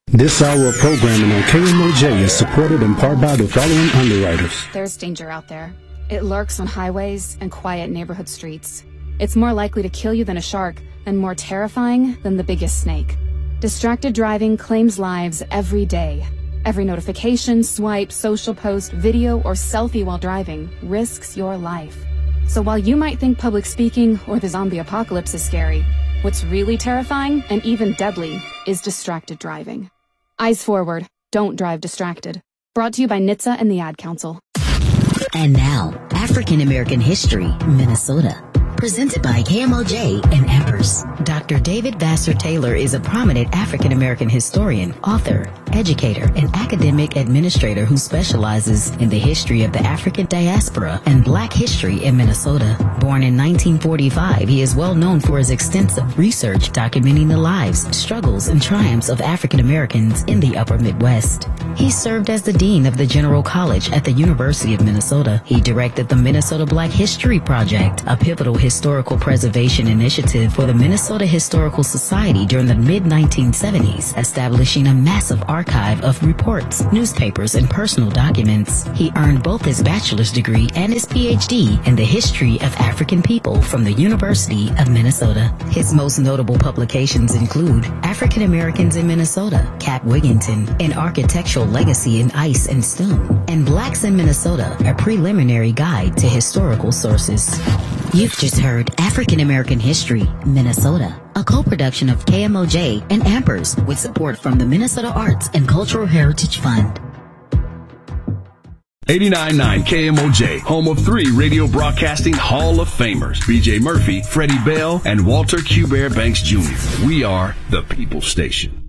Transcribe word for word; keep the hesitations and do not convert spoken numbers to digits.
This hour of programming on K M O J is supported in part by the following underwriters. There's danger out there. It lurks on highways and quiet neighborhood streets. It's more likely to kill you than a shark, and more terrifying than the biggest snake. Distracted driving claims lives every day. Every notification, swipe, social post, video, or selfie while driving risks your life. So while you might think public speaking or the zombie apocalypse is scary, what's really terrifying and even deadly is distracted driving. Eyes forward. Don't drive distracted. Brought to you by N H T S A and the Ad Council. And now, African American History, Minnesota. Presented by K M O J and Amherst. Doctor David Vassar Taylor is a prominent African American historian, author, educator, and academic administrator who specializes in the history of the African diaspora and Black history in Minnesota. Born in nineteen forty-five, he is well known for his extensive research documenting the lives, struggles, and triumphs of African Americans in the Upper Midwest. He served as the Dean of the General College at the University of Minnesota. He directed the Minnesota Black History Project, a pivotal historical preservation initiative for the Minnesota Historical Society during the mid nineteen seventies, establishing a massive archive of reports, newspapers, and personal documents. He earned both his bachelor's degree and his P H D in the history of African people from the University of Minnesota. His most notable publications include African Americans in Minnesota, Cap Wigington, An Architectural Legacy in Ice and Stone, and Blacks in Minnesota, a preliminary guide to historical sources. You've just heard African American History, Minnesota, a co-production of K M O J and Amherst with support from the Minnesota Arts and Cultural Heritage Fund. eighty-nine point nine K M O J, home of three radio broadcasting Hall of Famers, B J Murphy, Freddie Bell, and Walter Q. Bear Banks Junior We are the People Station.